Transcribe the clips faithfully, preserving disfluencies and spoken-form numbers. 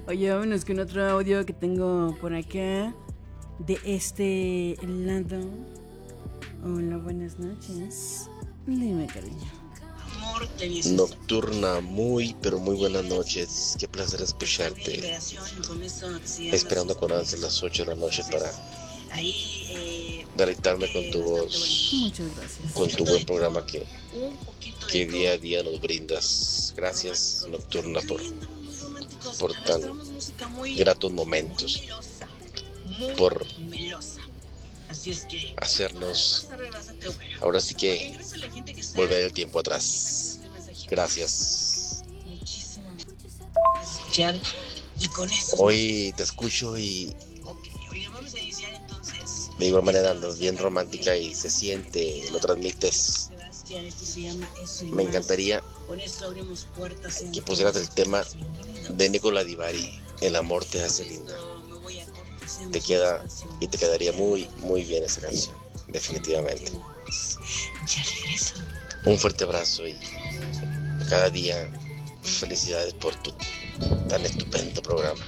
Oye, vámonos con otro audio que tengo por acá. De este lado. Hola, buenas noches. Dime, cariño. Nocturna, muy, pero muy buenas noches. Qué placer escucharte. Esperando con ansias las ocho de la noche para deleitarme con tu voz. Muchas gracias. Con tu buen programa que, que día a día nos brindas. Gracias, Nocturna, por, por tan gratos momentos. Por hacernos ahora sí que volver el tiempo atrás. Gracias. Hoy te escucho y de igual manera andas bien romántica y se siente, lo transmites. Me encantaría que pusieras el tema de Nicola Di Bari, El amor te hace linda. Te queda y te quedaría muy, muy bien esa canción, definitivamente. Un fuerte abrazo y cada día felicidades por tu tan estupendo programa.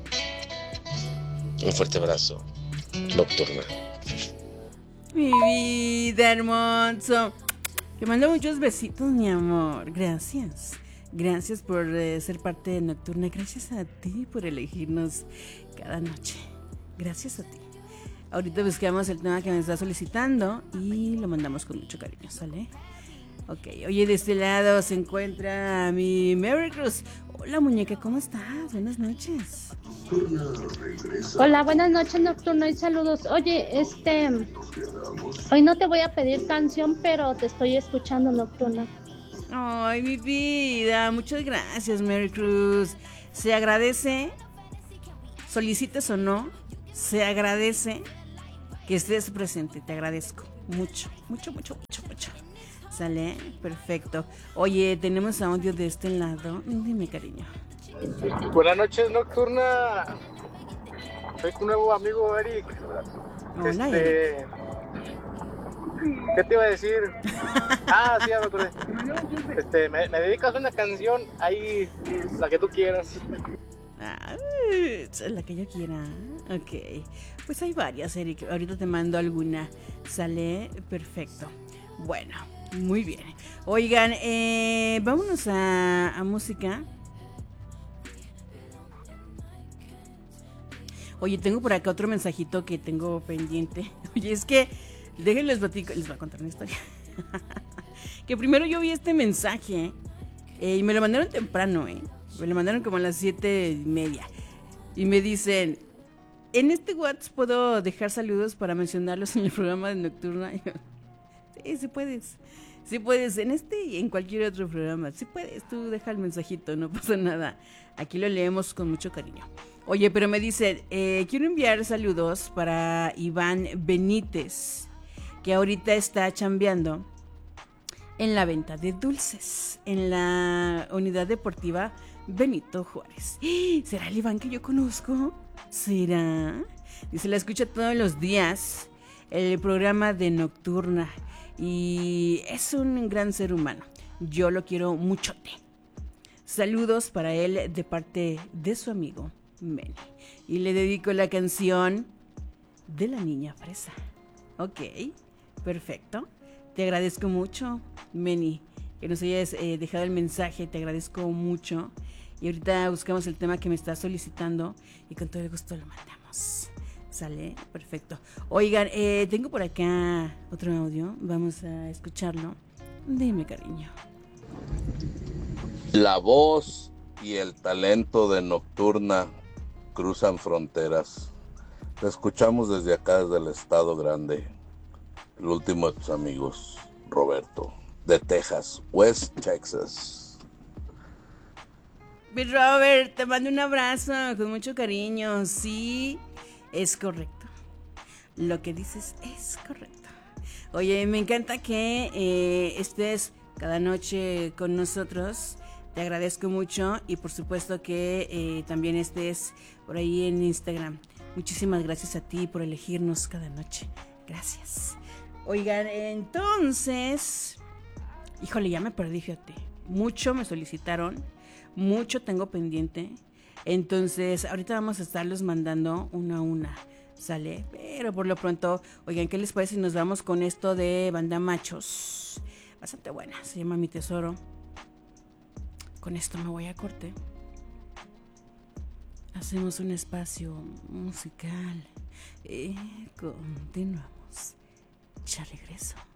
Un fuerte abrazo, Nocturna. Mi vida hermoso. Te mando muchos besitos, mi amor. Gracias. Gracias por eh, ser parte de Nocturna. Gracias a ti por elegirnos cada noche. Gracias a ti. Ahorita buscamos el tema que me está solicitando y lo mandamos con mucho cariño, ¿sale? Ok, oye, de este lado se encuentra mi Mary Cruz. Hola, muñeca, ¿cómo estás? Buenas noches. Hola, buenas noches, Nocturno, y saludos. Oye, este, hoy no te voy a pedir canción, pero te estoy escuchando, Nocturno. Ay, mi vida, muchas gracias, Mary Cruz. Se agradece, solicites o no, se agradece que estés presente. Te agradezco mucho, mucho, mucho, mucho, mucho. ¿Sale? Perfecto. Oye, tenemos audio de este lado. Dime, cariño. Buenas noches, Nocturna. Soy tu nuevo amigo, Eric. Hola, este... Eric. ¿Qué te iba a decir? Ah, sí, ya me acordé. Este, me, me dedicas una canción ahí, la que tú quieras. Ah, la que yo quiera. Ok. Pues hay varias, Eric. Ahorita te mando alguna. ¿Sale? Perfecto. Bueno, muy bien. Oigan, eh, vámonos a, a música. Oye, tengo por acá otro mensajito que tengo pendiente. Oye, es que déjenles platico, les voy a contar una historia. Que primero yo vi este mensaje eh, y me lo mandaron temprano, ¿eh? Me lo mandaron como a las siete y media. Y me dicen, en este WhatsApp puedo dejar saludos para mencionarlos en el programa de Nocturna. Y yo, sí, sí puedes. Sí puedes, en este y en cualquier otro programa. Sí puedes, tú deja el mensajito, no pasa nada. Aquí lo leemos con mucho cariño. Oye, pero me dice, eh, quiero enviar saludos para Iván Benítez, que ahorita está chambeando en la venta de dulces, en la unidad deportiva Benito Juárez. ¿Será el Iván que yo conozco? ¿Será? Dice, la escucha todos los días, el programa de Nocturna, y es un gran ser humano. Yo lo quiero muchote. Saludos para él de parte de su amigo Meni. Y le dedico la canción de la niña fresa. Ok, perfecto. Te agradezco mucho, Meni, que nos hayas eh, dejado el mensaje. Te agradezco mucho. Y ahorita buscamos el tema que me estás solicitando y con todo el gusto lo mandamos. ¿Sale? Perfecto. Oigan, eh, tengo por acá otro audio. Vamos a escucharlo. Dime, cariño. La voz y el talento de Nocturna cruzan fronteras. Te escuchamos desde acá, desde el Estado Grande. El último de tus amigos, Roberto, de Texas, West Texas. Mi Robert, te mando un abrazo con mucho cariño. Sí, es correcto. Lo que dices es correcto. Oye, me encanta que eh, estés cada noche con nosotros. Te agradezco mucho y por supuesto que eh, también estés por ahí en Instagram. Muchísimas gracias a ti por elegirnos cada noche. Gracias. Oigan, entonces, híjole, ya me perdí, fíjate. Mucho me solicitaron, mucho tengo pendiente. Entonces, ahorita vamos a estarlos mandando una a una, ¿sale? Pero por lo pronto, oigan, ¿qué les parece si nos vamos con esto de Banda Machos? Bastante buena, se llama Mi Tesoro. Con esto me voy a corte. Hacemos un espacio musical y continuamos. Ya regreso.